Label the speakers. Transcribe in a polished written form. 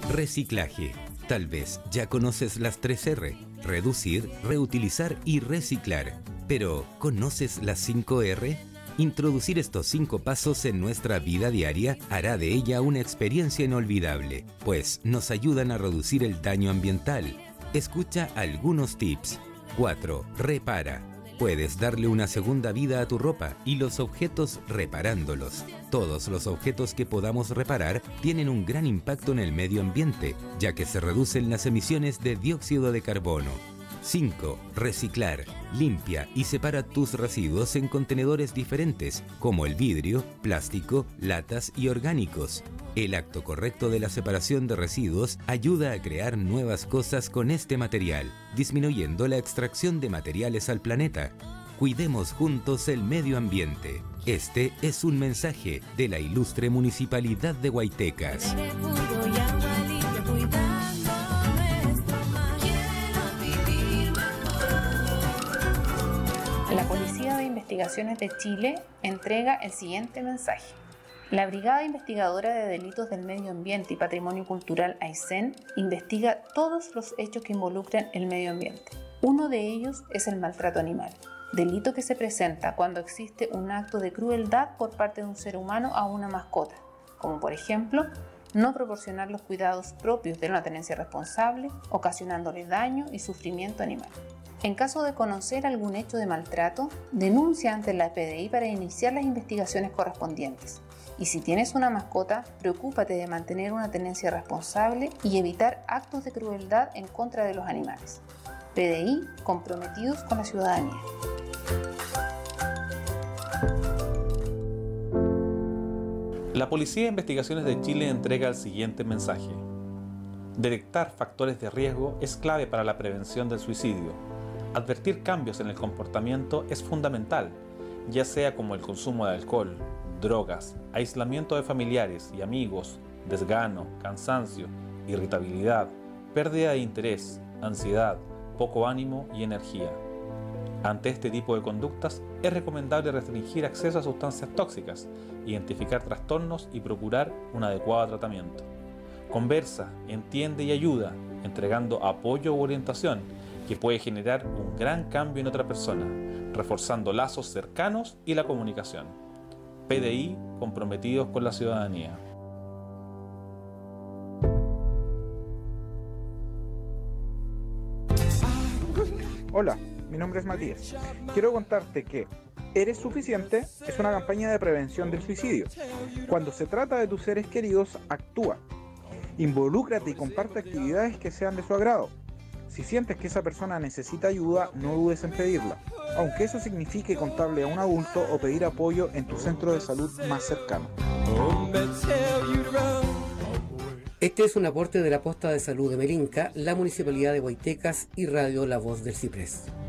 Speaker 1: Reciclaje. Tal vez ya conoces las 3R: reducir, reutilizar y reciclar. Pero, ¿conoces las 5R? Introducir estos 5 pasos en nuestra vida diaria hará de ella una experiencia inolvidable, pues nos ayudan a reducir el daño ambiental. Escucha algunos tips. 4. Repara. Puedes darle una segunda vida a tu ropa y los objetos reparándolos. Todos los objetos que podamos reparar tienen un gran impacto en el medio ambiente, ya que se reducen las emisiones de dióxido de carbono. 5. Reciclar. Limpia y separa tus residuos en contenedores diferentes, como el vidrio, plástico, latas y orgánicos. El acto correcto de la separación de residuos ayuda a crear nuevas cosas con este material, disminuyendo la extracción de materiales al planeta. Cuidemos juntos el medio ambiente. Este es un mensaje de la ilustre Municipalidad de Huaytecas.
Speaker 2: La Policía de Investigaciones de Chile entrega el siguiente mensaje. La Brigada Investigadora de Delitos del Medio Ambiente y Patrimonio Cultural AICEN investiga todos los hechos que involucran el medio ambiente. Uno de ellos es el maltrato animal, delito que se presenta cuando existe un acto de crueldad por parte de un ser humano a una mascota, como por ejemplo, no proporcionar los cuidados propios de una tenencia responsable, ocasionándole daño y sufrimiento animal. En caso de conocer algún hecho de maltrato, denuncia ante la PDI para iniciar las investigaciones correspondientes. Y si tienes una mascota, preocúpate de mantener una tenencia responsable y evitar actos de crueldad en contra de los animales. PDI, comprometidos con la ciudadanía.
Speaker 3: La Policía de Investigaciones de Chile entrega el siguiente mensaje. Detectar factores de riesgo es clave para la prevención del suicidio. Advertir cambios en el comportamiento es fundamental, ya sea como el consumo de alcohol, drogas, aislamiento de familiares y amigos, desgano, cansancio, irritabilidad, pérdida de interés, ansiedad, poco ánimo y energía. Ante este tipo de conductas, es recomendable restringir acceso a sustancias tóxicas, identificar trastornos y procurar un adecuado tratamiento. Conversa, entiende y ayuda, entregando apoyo u orientación que puede generar un gran cambio en otra persona, reforzando lazos cercanos y la comunicación. PDI, comprometidos con la ciudadanía.
Speaker 4: Hola, mi nombre es Matías. Quiero contarte que Eres Suficiente es una campaña de prevención del suicidio. Cuando se trata de tus seres queridos, actúa. Involúcrate y comparte actividades que sean de su agrado. Si sientes que esa persona necesita ayuda, no dudes en pedirla, aunque eso signifique contarle a un adulto o pedir apoyo en tu centro de salud más cercano.
Speaker 5: Este es un aporte de la Posta de Salud de Melinca, la Municipalidad de Huaytecas y Radio La Voz del Ciprés.